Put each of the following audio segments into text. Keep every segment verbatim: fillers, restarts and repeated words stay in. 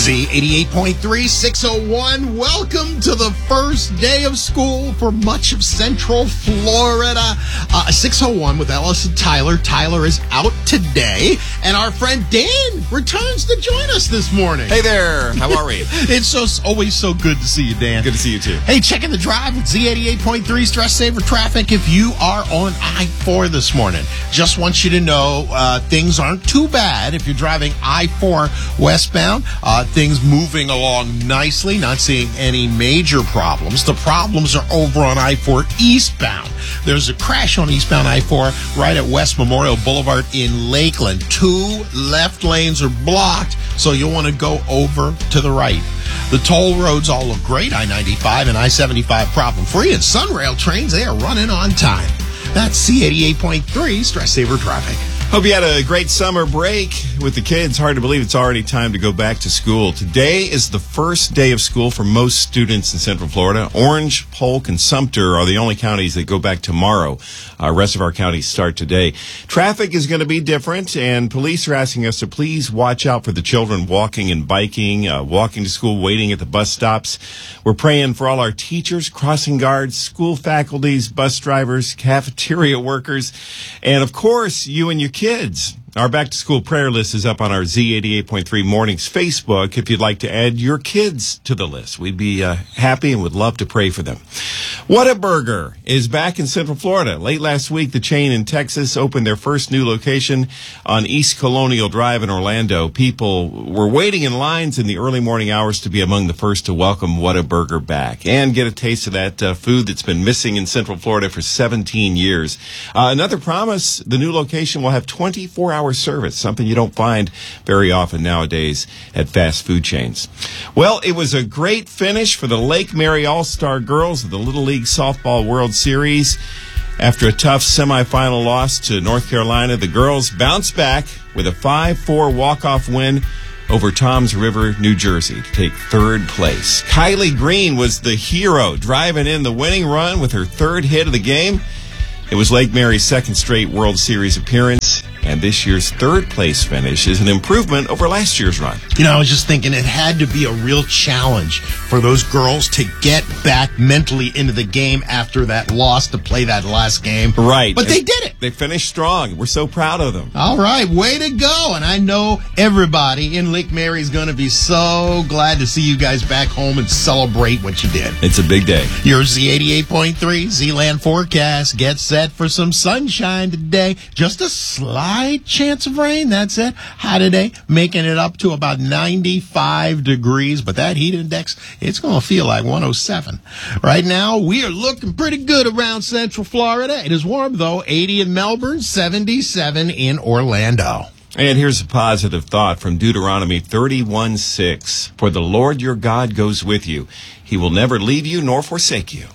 Z eighty-eight point three, six oh one. Welcome to the first day of school for much of Central Florida. Uh, six oh one with Ellis and Tyler. Tyler is out today, and our friend Dan returns to join us this morning. Hey there. How are we? It's so always so good to see you, Dan. Good to see you, too. Hey, checking the drive with Z eighty-eight point three Stress Saver Traffic. If you are on I four this morning, just want you to know uh, things aren't too bad if you're driving I four westbound. Uh, things moving along nicely, not seeing any major problems. The problems are over on I four eastbound. There's a crash on eastbound I four right at West Memorial Boulevard in Lakeland. Two left lanes are blocked, so you'll want to go over to the right. The toll roads all look great. I ninety-five and I seventy-five problem-free, and Sunrail trains, they are running on time. That's C eighty-eight point three Stress Saver Traffic. Hope you had a great summer break with the kids. Hard to believe it's already time to go back to school. Today is the first day of school for most students in Central Florida. Orange, Polk, and Sumter are the only counties that go back tomorrow. Uh, rest of our counties start today. Traffic is going to be different, and police are asking us to please watch out for the children walking and biking, uh, walking to school, waiting at the bus stops. We're praying for all our teachers, crossing guards, school faculties, bus drivers, cafeteria workers, and, of course, you and your kids. Our back-to-school prayer list is up on our Z eighty-eight point three Mornings Facebook if you'd like to add your kids to the list. We'd be uh, happy and would love to pray for them. Whataburger is back in Central Florida. Late last week, the chain in Texas opened their first new location on East Colonial Drive in Orlando. People were waiting in lines in the early morning hours to be among the first to welcome Whataburger back and get a taste of that uh, food that's been missing in Central Florida for seventeen years. Uh, another promise, the new location will have twenty-four hour service, something you don't find very often nowadays at fast food chains. Well, it was a great finish for the Lake Mary All-Star girls of the Little League Softball World Series. After a tough semifinal loss to North Carolina, the girls bounced back with a five four walk-off win over Toms River, New Jersey, to take third place. Kylie Green was the hero, driving in the winning run with her third hit of the game. It was Lake Mary's second straight World Series appearance, and this year's third-place finish is an improvement over last year's run. You know, I was just thinking it had to be a real challenge for those girls to get back mentally into the game after that loss, to play that last game. Right. But they did it. They finished strong. We're so proud of them. All right, way to go. And I know everybody in Lake Mary is going to be so glad to see you guys back home and celebrate what you did. It's a big day. Your Z eighty-eight point three Z-Land forecast. Get set for some sunshine today. Just a slight chance of rain, that's it. High today, making it up to about ninety-five degrees, but that heat index, it's going to feel like one oh seven. Right now, we are looking pretty good around Central Florida. It is warm, though, eighty in Melbourne, seventy-seven in Orlando. And here's a positive thought from Deuteronomy thirty-one six. For the Lord your God goes with you. He will never leave you nor forsake you.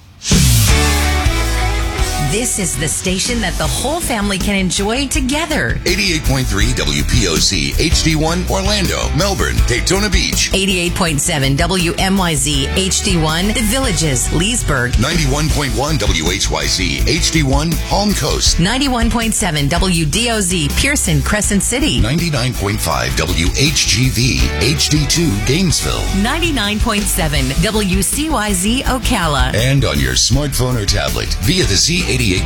This is the station that the whole family can enjoy together. eighty-eight point three W P O Z, H D one, Orlando, Melbourne, Daytona Beach. eighty-eight point seven W M Y Z, H D one, The Villages, Leesburg. ninety-one point one W H Y Z, H D one, Palm Coast. ninety-one point seven W D O Z, Pearson, Crescent City. ninety-nine point five W H G V, H D two, Gainesville. ninety-nine point seven W C Y Z, Ocala. And on your smartphone or tablet via the Z eighty-eight